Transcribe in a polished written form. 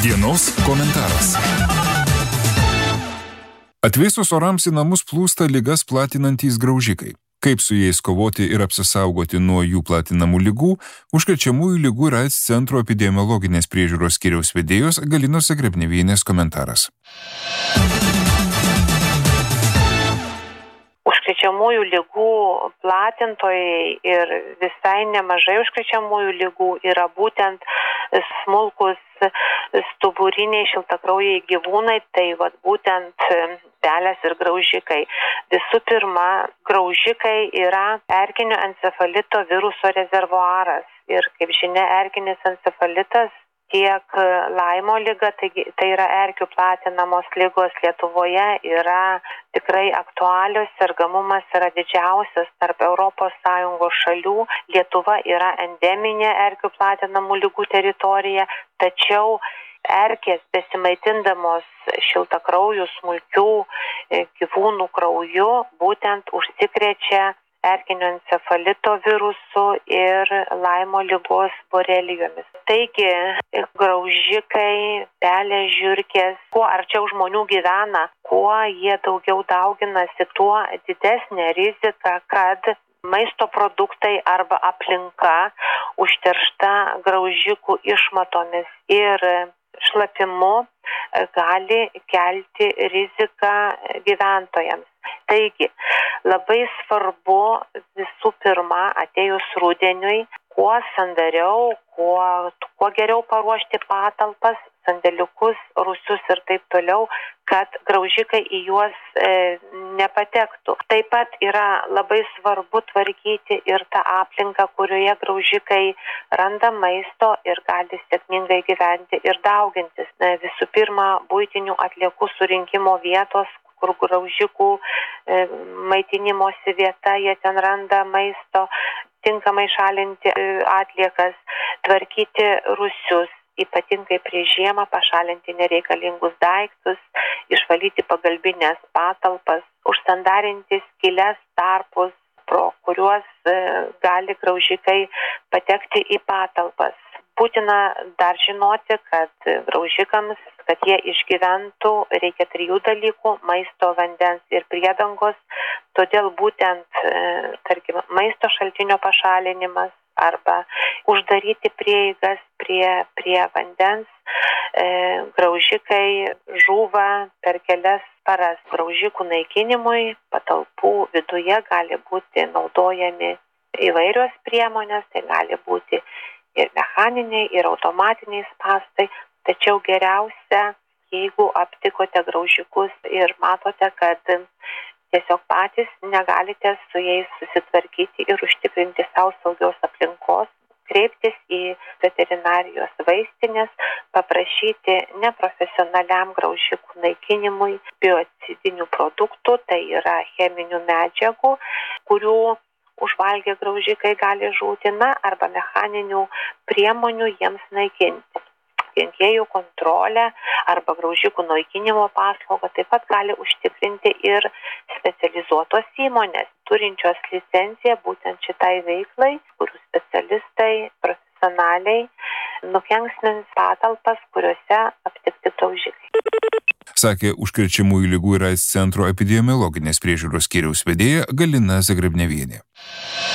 Dienos komentaras. Atvėsus orams į namus plūsta ligas platinantys graužikai. Kaip su jais kovoti ir apsisaugoti nuo jų platinamų ligų, užkrečiamųjų ligų ir AIDS centro epidemiologinės priežiūros skyriaus vedėjos Galinos Zagrebnevienės komentaras. Užkrečiamųjų ligų platintojai ir visai nemažai užkrečiamųjų ligų yra būtent smulkus stuburiniai šiltakraujai gyvūnai, tai būtent pelės ir graužikai. Visų pirma, graužikai yra erkinio encefalito viruso rezervuaras ir, kaip žinia, erkinis encefalitas tiek Laimo liga, tai yra erkių platinamos ligos Lietuvoje, yra tikrai aktualios, sergamumas yra didžiausias tarp ES šalių. Lietuva yra endeminė erkių platinamų ligų teritorija, tačiau erkės besimaitindamos šiltakraujų smulkių gyvūnų krauju būtent užsikrečia erkinio encefalito virusu ir Laimo ligos borelijomis. Taigi, graužikai, pelės, žiurkės, kuo arčiau žmonių gyvena, kuo jie daugiau dauginasi, tuo didesnė rizika, kad maisto produktai arba aplinka užteršta graužikų išmatomis ir šlapimu gali kelti riziką gyventojams. Taigi, labai svarbu visų pirma, atėjus rudeniui, kuo sandariau, kuo geriau paruošti patalpas, sandėliukus, rūsius ir taip toliau, kad graužikai į juos nepatektų. Taip pat yra labai svarbu tvarkyti ir tą aplinką, kurioje graužikai randa maisto ir gali sėkmingai gyventi ir daugintis. Visų pirma, buitinių atliekų surinkimo vietos, kur graužikų maitinimosi vieta, jie ten randa maisto, tinkamai šalinti atliekas, tvarkyti rūsius, ypatingai prieš žiemą pašalinti nereikalingus daiktus, išvalyti pagalbinės patalpas, užsandarinti skyles, tarpus, pro kuriuos gali graužikai patekti į patalpas. Būtina dar žinoti, kad graužikams, kad jie išgyventų, reikia 3 dalykų – maisto, vandens ir priedangos. Todėl būtent, tarkim, maisto šaltinio pašalinimas arba uždaryti prieigas prie vandens. Graužikai žūva per kelias paras. Graužikų naikinimui patalpų viduje gali būti naudojami įvairios priemonės, tai gali būti ir mechaniniai, ir automatiniai spąstai, tačiau geriausia, jeigu aptikote graužikus ir matote, kad tiesiog patys negalite su jais susitvarkyti ir užtikrinti savo saugios aplinkos, kreiptis į veterinarijos vaistinės, paprašyti neprofesionaliam graužikų naikinimui biocidinių produktų, tai yra cheminių medžiagų, kurių užvalgę graužikai gali žūti, arba mechaninių priemonių jiems naikinti. Kenkėjų kontrolę arba graužikų naikinimo paslaugą taip pat gali užtikrinti ir specializuotos įmonės, turinčios licenciją būtent šitai veiklai, kurių specialistai profesionaliai nukenksmins patalpas, kuriuose aptikti graužikai. Sakė užkrečiamųjų ligų ir AIDS centro epidemiologinės priežiūros skyriaus vedėja Galina Zagrebnevienė.